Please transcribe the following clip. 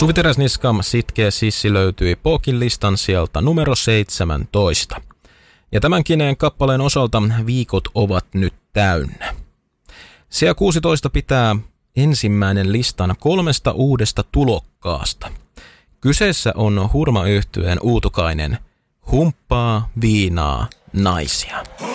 Suvi Teräsniskam, Sitkeä sissi löytyi Pookin listan sieltä numero 17. Ja tämän Kineen kappaleen osalta viikot ovat nyt täynnä. Siellä 16 pitää ensimmäinen listan 3 uudesta tulokkaasta. Kyseessä on Hurma-yhtyeen uutukainen Humppaa viinaa naisia.